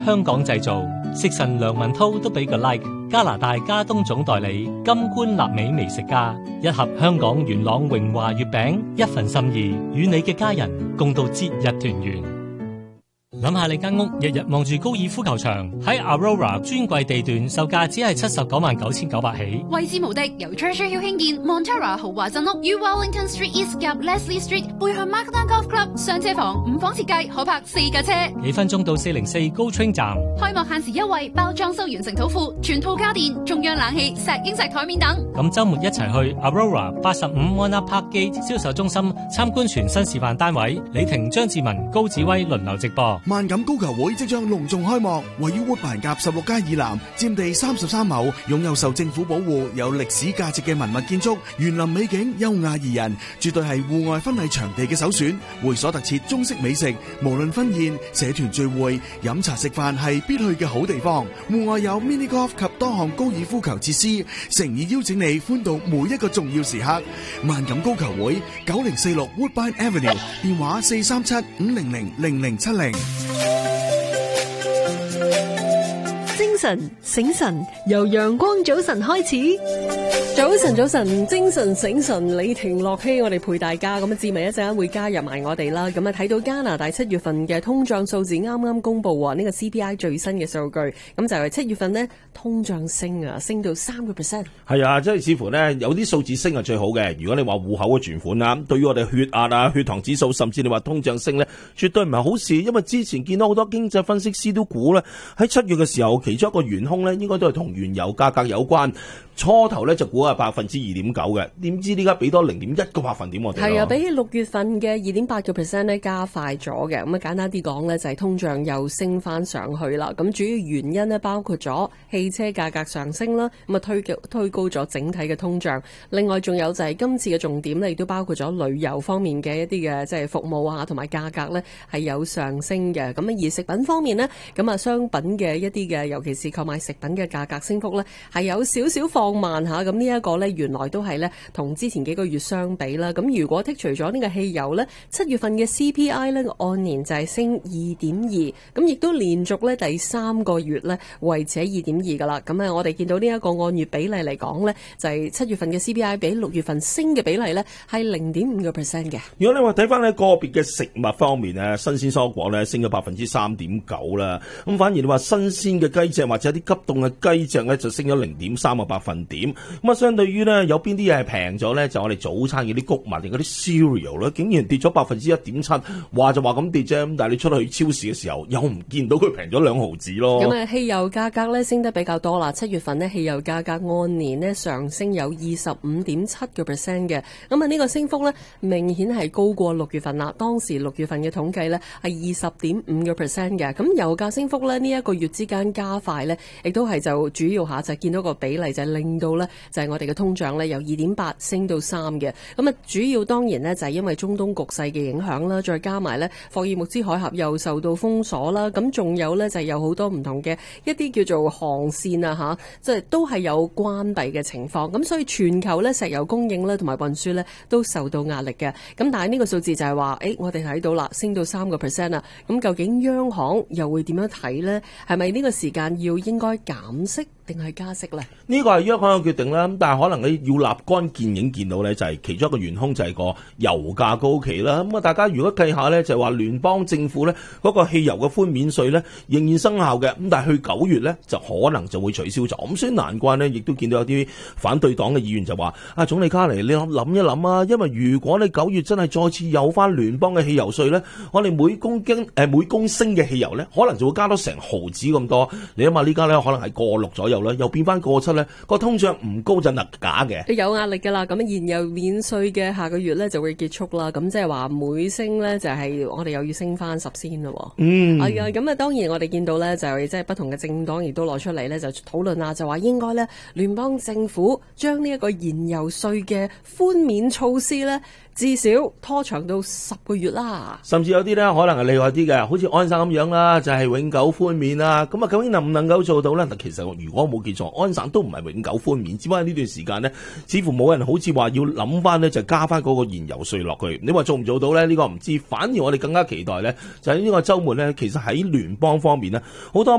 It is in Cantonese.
香港製造，食神梁文韜都俾個 like。加拿大加東總代理金冠納美美食家，一盒香港元朗榮華月餅，一份心意，與你嘅家人共度節日團圓。諗下你間屋日日望住高爾夫球場，喺 Aurora 專櫃地段售價只係799900起， 位置無敵，由 Treasure Hill 興建 Montara 豪華鎮屋，於 Wellington Street East 夾 Leslie Street 背向 Markdown Golf Club 雙車房5房設計，可泊4架車， 幾分鐘到404 GO Train 站。 開幕限時優惠，包裝修完成土庫，全套家電，中央冷氣，石英石台面等。 咁週末一齊去 Aurora 85 Mona Park Gate 銷售中心參觀全新示範單位，李婷、張志文、高志威輪流直播。 萬錦高球會即將隆重開幕，位於活板夾16街以南，佔地33畝，擁有受政府保護、有歷史價值嘅文物建築，園林美景優雅宜人，絕對係戶外婚禮場地嘅首選。會所特設中式美食，無論婚宴、社團聚會、飲茶食飯係必去嘅好地方。戶外有 mini golf 及多項高爾夫球設施，誠意邀請你歡度每一個重要時刻。萬錦高球會9046 Woodbine Avenue， 電話437-500-0070。 精神醒神，由陽光早晨開始。早晨，精神醒神，李婷樂希，我哋陪大家。咁啊，志明一陣間會加入埋我哋啦。咁啊，睇到加拿大7月份嘅通脹數字啱啱公布喎，呢個 CPI 最新嘅數據，咁就係7月份呢，通脹升到3%。 係啊，即係似乎呢，有啲數字升係最好嘅。如果你話戶口嘅存款啦，對於我哋血壓啊、血糖指數，甚至你話通脹升呢，絕對唔係好事。因為之前見到好多經濟分析師都估呢，喺7月嘅時候，其中一個元兇呢，應該都係同原油價格有關。初頭咧就估係2.9%嘅，點知呢家俾多0.1個百分點我哋。係啊，比起6月份嘅2.8% 咧加快咗嘅。咁啊，簡單啲講咧，就係通脹又升翻上去啦。咁主要原因咧包括咗汽車價格上升啦，咁啊推高咗整體嘅通脹。另外仲有就係今次嘅重點咧，亦都包括咗旅遊方面嘅一啲嘅即係服務啊，同埋價格咧係有上升嘅。咁啊，而食品方面呢，咁啊商品嘅一啲嘅，尤其是購買食品嘅價格升幅咧係有少少放慢下，咁呢一個呢，原來都係呢同之前幾個月相比啦。咁如果剔除咗呢個汽油呢，7月份嘅 CPI 呢按年就係升2.2，咁亦都連續呢第3個月呢維持喺2.2噶啦。咁我哋見到呢一個按月比例嚟講呢，就係7月份嘅 CPI 比6月份升嘅比例呢係0.5% 嘅。 如果你話睇翻呢個別嘅食物方面呢，新鮮蔬果呢升咗3.9%啦。咁反而你話新鮮嘅雞隻或者啲急凍嘅雞隻呢，就升咗0.3個百分點。咁啊，相對於呢，有邊啲嘢係平咗呢？就我哋早餐嘅啲穀物定嗰啲 cereal 咧，竟然跌咗1.7%。話就話咁跌啫，咁但係你出去超市嘅時候，又唔見到佢平咗2毫子咯。 咁啊，汽油價格呢升得比較多啦。7月份呢，汽油價格按年呢上升有25.7% 嘅。咁啊，呢個升幅呢明顯係高過6月份啦。當時6月份嘅統計呢係20.5% 嘅。咁油價升幅呢，呢一個月之間加快呢，亦都係就主要下就見到個比例就係令到呢就係我哋嘅通脹呢由2.8升到3嘅。咁啊，主要當然呢就係因為中東局勢嘅影響啦，再加埋呢霍爾木茲海峽又受到封鎖啦，咁仲有呢就係有好多唔同嘅一啲叫做航線啊吓，即係都係有關閉嘅情況。咁所以全球呢石油供應呢同埋運輸呢都受到壓力嘅。咁但係呢個數字就係話，我哋睇到啦，升到3%啦。咁究竟央行又會點樣睇呢？係咪呢個時間要應該減息定係加息呢？ 呢個係央行嘅決定啦。咁但係可能你要立竿見影見到呢，就係其中一個元兇就係個油價高企啦。咁啊，大家如果計下呢，就係話聯邦政府呢嗰個汽油嘅寬免稅呢仍然生效嘅。咁但係去9月呢，就可能就會取消咗。咁所以難怪呢，亦都見到有啲反對黨嘅議員就話：總理卡尼，你諗一諗啊，因為如果你9月真係再次有翻聯邦嘅汽油稅呢，我哋每公升嘅汽油呢，可能就會加多成毫子咁多。你諗下呢家呢，可能係過6左右啦，又變翻過7呢，個通脹唔高就假嘅， 有壓力噶啦。咁燃油免稅嘅下個月呢就會結束啦。咁即係話每升呢，就係我哋又要升翻10仙咯。係啊，咁啊當然我哋見到呢，就係即係不同嘅政黨亦都攞出嚟呢，就討論啊，就話應該呢聯邦政府將呢一個燃油稅嘅寬免措施呢至少拖長到10個月啦。 甚至有啲咧可能係厲害啲嘅，好似安省咁樣啦，就係永久寬免啦。咁啊，究竟能唔能夠做到咧？嗱，其實如果我冇記錯，安省都唔係永久寬免，只不過呢段時間咧，似乎冇人好似話要諗翻咧，就加翻嗰個燃油稅落去。你話做唔做到咧？呢個唔知。反而我哋更加期待咧，就係呢個週末咧，其實喺聯邦方面咧，好多